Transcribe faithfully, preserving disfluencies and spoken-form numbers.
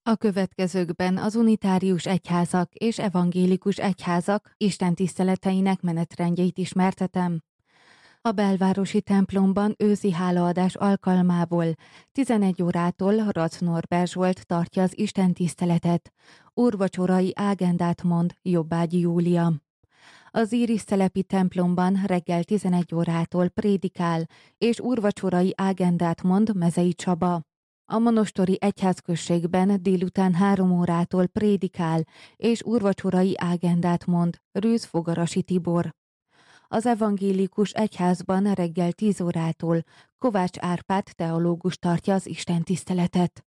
A következőkben az unitárius egyházak és evangélikus egyházak istentiszteleteinek menetrendjeit ismertetem. A belvárosi templomban őszi hálaadás alkalmából tizenegy órától Rac Norbert Zsolt tartja az istentiszteletet, úrvacsorai ágendát mond Jobbágyi Júlia. Az Íris telepi templomban reggel tizenegy órától prédikál és úrvacsorai ágendát mond Mezei Csaba. A monostori egyházközségben délután három órától prédikál és úrvacsorai ágendát mond Rűz Fogarasi Tibor. Az evangélikus egyházban reggel tíz órától Kovács Árpád teológus tartja az istentiszteletet.